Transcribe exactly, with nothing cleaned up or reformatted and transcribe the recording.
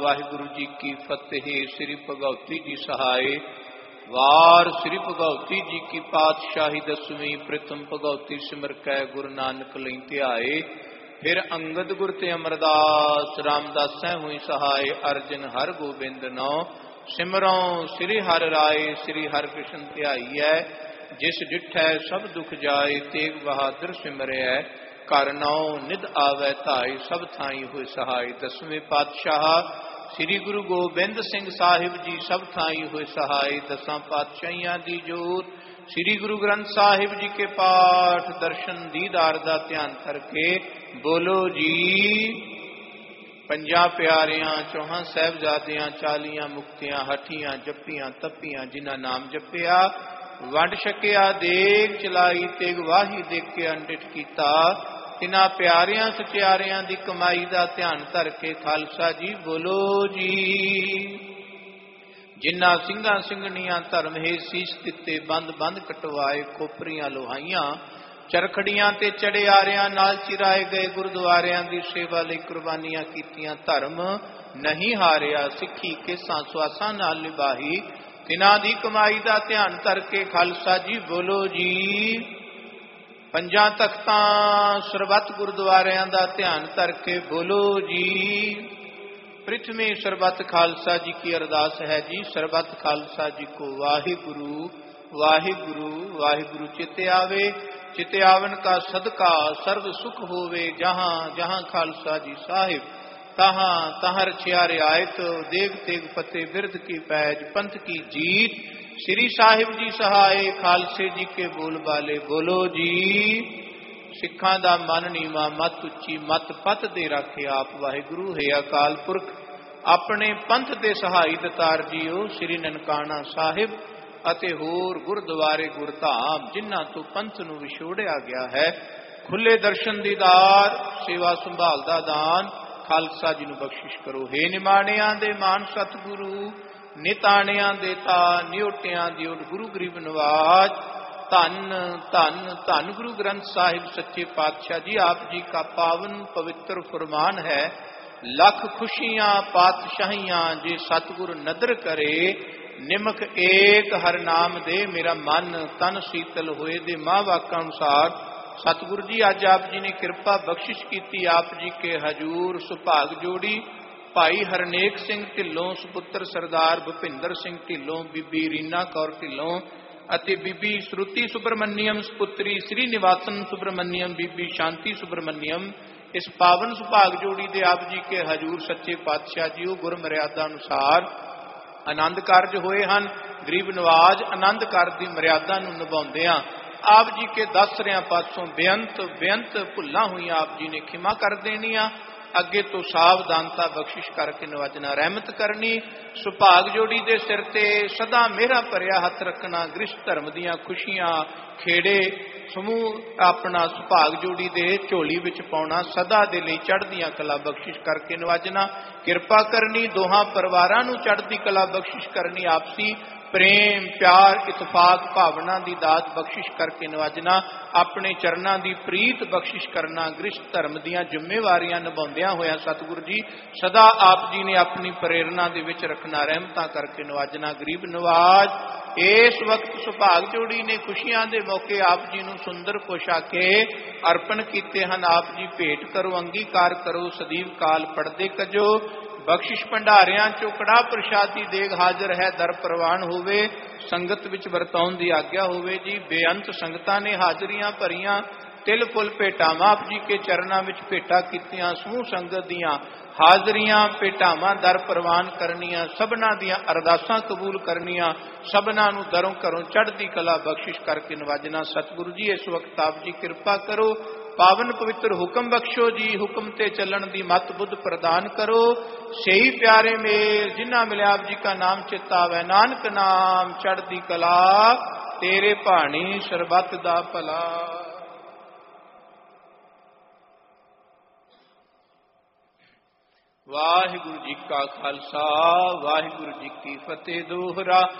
वाहिगुरु जी की फतेह। श्री भगवती जी सहाय। वार श्री भगवती जी की पातशाही दसवीं। प्रथम भगवती सिमर कै गुरु नानक लई ध्याए। फिर अंगद गुर ते अमरदास रामदास सै हुई सहाय। अर्जन हर गोबिंद नौ सिमरों श्री हर राय। श्री हर कृष्ण ध्याई है जिस डिठै सब दुख जाए। तेग बहादुर सिमरै कर नौ निध आवै धाई। सब थाई हुए सहाय। दसवें पातशाह श्री गुरु गोबिंद सिंह साहिब जी सब थाई हुए सहाय। दसां पातशाहियां दी जोत श्री गुरु ग्रंथ साहिब जी के पाठ दर्शन दीदार दा ध्यान करके बोलो जी। पंजा प्यारियां चौहां साहिबजादियां चालियां मुक्तियां हठियां जपियां तपियां जिन्हां नाम जपिया वंड छकिया देग चलाई। तेग वाही देख के अंडिठ कीता। तिन्हां प्यारियां सचियारियां दी कमाई दा ध्यान धर के खालसा जी बोलो जी। जिन्हां ਸਿੰਘਾਂ ਸਿੰਘਣੀਆਂ धर्म है शीश दिते बंद बंद कटवाए। खोपरियां लोहाइयां चरखड़ियां ते चढ़े आरियां नाल चिराए गए। गुरुद्वारियां दी सेवा लई कुर्बानियां कीतियां। धर्म नहीं हारिया सिੱਖੀ केसां सुआसां नाल निभाही। तिन्हां दी कमाई दा ध्यान धर के खालसा जी बोलो जी। पंजा तख्तां सरबत गुरुद्वारियां दा ध्यान धर के बोलो जी। पृथ्वी सरबत खालसा जी की अरदास है जी। सरबत खालसा जी को वाहिगुरु वाहिगुरु वाहिगुरु चिते आवे। चिते आवन का सदका सर्व सुख होवे। जहां जहां खालसा जी साहिब तहां तहां रचिया रियायत। देग तेग फतेह बिरध की पैज पंथ की जीत। श्री साहिब जी सहाय खालसे जी के बोल बाले बोलो जी। सिखां दा मन नीवा मत उच्ची मत पत दे राखे आप वाहिगुरु। है अकाल पुरख अपने पंथ दे सहाय दतार जीओ। श्री ननकाना साहिब ਅਤੇ ਹੋਰ ਗੁਰਦੁਆਰੇ ਗੁਰਧਾਮ ਜਿਨ੍ਹਾਂ ਤੋਂ ਪੰਥ ਨੂੰ ਵਿਛੋੜਿਆ ਗਿਆ ਹੈ। ਖੁੱਲੇ ਦਰਸ਼ਨ ਦੀਦਾਰ ਸੇਵਾ ਸੰਭਾਲ ਦਾ ਦਾਨ ਖਾਲਸਾ ਜੀ ਨੂੰ ਬਖਸ਼ਿਸ਼ ਕਰੋ। ਹੇ ਨਿਮਾਣਿਆਂ ਦੇ ਮਾਨ ਸਤਿਗੁਰੂ ਨਿਤਾਣਿਆਂ ਦੇ ਤਾ ਨਿਉਟਿਆਂ ਦੀ ਓਟ ਗੁਰੂ ਗਰੀਬ ਨਵਾਜ। ਧੰਨ ਧੰਨ ਧੰਨ ਗੁਰੂ ਗ੍ਰੰਥ ਸਾਹਿਬ ਸੱਚੇ ਪਾਤਸ਼ਾਹ जी। आप जी का पावन पवित्र फरमान है। लख खुशियां पातशाहियां जे सतगुर नदर करे। निमक एक हर नाम दे मेरा मन तन शीतल होए दे। मां वाक अनुसार सतगुरु जी अज आप जी ने कृपा बख्शिश की। आप जी के हजूर सुभाग जोड़ी भाई हरनेक सिंह ढिल्लों सुपुत्र सरदार भुपिंदर सिंह ढिल्लों बीबी रीना कौर ढिल्लों ਅਤੇ बीबी श्रुति सुब्रमण्यम सुपुत्री श्री निवासन सुब्रमण्यम बीबी शांति सुब्रमण्यम इस पावन सुभाग जोड़ी दे आप जी के हजूर सच्चे पातशाह जी गुर मर्यादा अनुसार आनंद कारज होए हैं। गरीब नवाज आनंद कारज की मर्यादा निभाउंदियां आप जी के दस रहा पासों बेअंत बेअंत भुलां हुई आप जी ने खिमा कर देनिया। अगे तो सावधानता बख्शिश करके नवाजना रहमत करनी। सुभाग जोड़ी दे सिर ते सदा मेरा भरिया हथ रखना। गृहस्थ धर्म दियां खुशियां खेड़े समूह अपना सुभाग जोड़ी दे झोली विच पाउणा। सदा दे लई चढ़दियां कला बख्शिश करके नवाजना किरपा करनी। दोहां परिवारां नूं चढ़दी कला बख्शिश करनी। आपसी प्रेम प्यार इतफाक भावना की दात बख्शिश करके नवाजना। अपने चरणों की प्रीत बख्शिश करना। गृहस्थ धर्म दीयां जिम्मेवारियां निभाउंदियां होया सतगुरु जी सदा आप जी ने अपनी प्रेरणा दे विच रखना। रहमतां करके नवाजना। गरीब नवाज इस वक्त सुभाग जोड़ी ने खुशियां दे मौके आप जी नूं सुंदर पोशाके अर्पण कीते हन। आप जी भेंट करो अंगीकार करो सदीव काल पढ़दे कजो। बख्शिश भंडारियां चो कड़ा प्रशादी देग हाजर है। दर प्रवान होवे संगत विच वरताउण दी आग्या होवे जी। बेअंत संगतां ने हाजरियां भरियां तिल फुल भेटावां आप जी के चरणों विच भेटा कीतियां। समूह संगत दियां हाजरियां भेटावां दर प्रवान करनियां। सबना दियां अरदासां कबूल करनियां। सबना नूं दरों घरों चढ़दी कला बख्शिश करके नवाजना। सतगुरु जी इस वक्त आप जी कृपा करो पावन पवित्र हुक्म बख्शो जी। हुक्म ते चलन दी मत बुद्ध प्रदान करो। सही प्यारे मेल जिन्ना मिले आप जी का नाम चिता वै। नानक नाम चढ़दी कला तेरे भाणी सरबत दा भला। वाहिगुरु जी का खालसा वाहिगुरु जी की फतेह। दोहरा